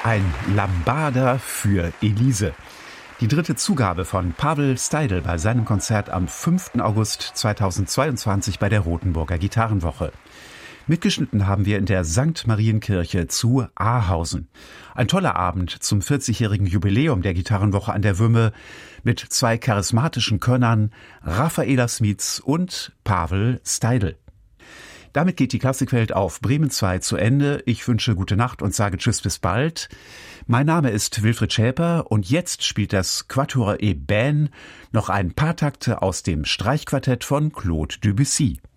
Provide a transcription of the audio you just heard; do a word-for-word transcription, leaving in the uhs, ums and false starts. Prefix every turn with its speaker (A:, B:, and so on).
A: Ein Lambada für Elise. Die dritte Zugabe von Pavel Steidl bei seinem Konzert am fünften August zweitausendzweiundzwanzig bei der Rotenburger Gitarrenwoche. Mitgeschnitten haben wir in der Sankt Marienkirche zu Ahausen. Ein toller Abend zum vierzigjährigen Jubiläum der Gitarrenwoche an der Wümme mit zwei charismatischen Könnern, Raffaela Smits und Pavel Steidl. Damit geht die Klassikwelt auf Bremen zwei zu Ende. Ich wünsche gute Nacht und sage Tschüss, bis bald. Mein Name ist Wilfried Schäper und jetzt spielt das Quatuor Eben noch ein paar Takte aus dem Streichquartett von Claude Debussy.